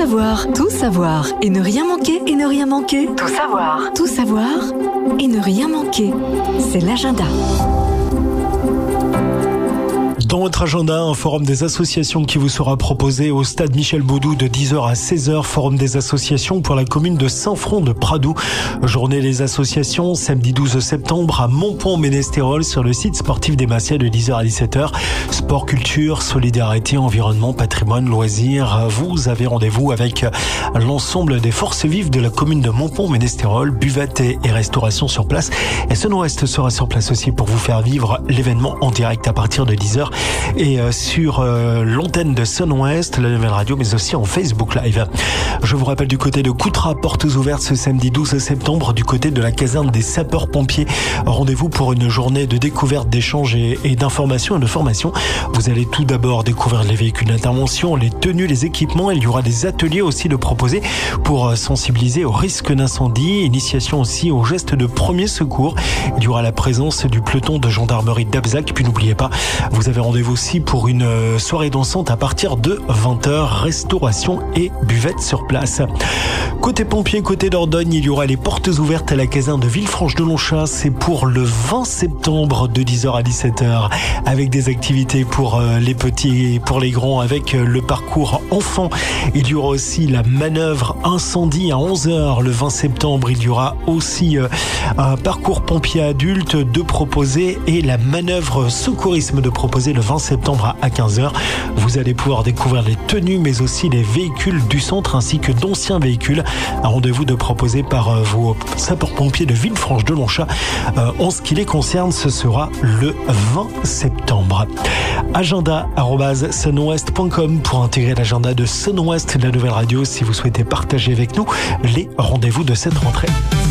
savoir et ne rien manquer. Tout savoir et ne rien manquer. C'est l'agenda. Dans votre agenda, un forum des associations qui vous sera proposé au stade Michel Baudou de 10h à 16h. Forum des associations pour la commune de Saint-Front de Pradoux. Journée des associations, samedi 12 septembre à Montpont-Ménestérol sur le site sportif des Massias de 10h à 17h. Sport, culture, solidarité, environnement, patrimoine, loisirs. Vous avez rendez-vous avec l'ensemble des forces vives de la commune de Montpont-Ménestérol. Buvette et restauration sur place. Et Sun-Ouest sera sur place aussi pour vous faire vivre l'événement en direct à partir de 10h. Et sur l'antenne de Sun-Ouest, la nouvelle radio, mais aussi en Facebook Live. Je vous rappelle du côté de Coutras, portes ouvertes ce samedi 12 septembre, du côté de la caserne des sapeurs-pompiers. Rendez-vous pour une journée de découverte, d'échange et d'information et de formation. Vous allez tout d'abord découvrir les véhicules d'intervention, les tenues, les équipements. Il y aura des ateliers aussi de proposer pour sensibiliser au risque d'incendie, initiation aussi aux gestes de premier secours. Il y aura la présence du peloton de gendarmerie d'Abzac. Puis n'oubliez pas, vous avez rendez-vous aussi pour une soirée dansante à partir de 20h, restauration et buvette sur place. Côté pompiers, côté Dordogne, il y aura les portes ouvertes à la caserne de Villefranche-de-Longchamp. C'est pour le 20 septembre de 10h à 17h avec des activités pour les petits et pour les grands avec le parcours enfant. Il y aura aussi la manœuvre incendie à 11h le 20 septembre. Il y aura aussi un parcours pompier adulte de proposer et la manœuvre secourisme de proposer le 20 septembre à 15h. Vous allez pouvoir découvrir les tenues mais aussi les véhicules du centre ainsi que d'anciens véhicules. Un rendez-vous de proposer par vos sapeurs-pompiers de Villefranche-de-Longchamp. En ce qui les concerne, ce sera le 20 septembre. Agenda@sunouest.com pour intégrer l'agenda de Sun-Ouest, la nouvelle radio, si vous souhaitez partager avec nous les rendez-vous de cette rentrée.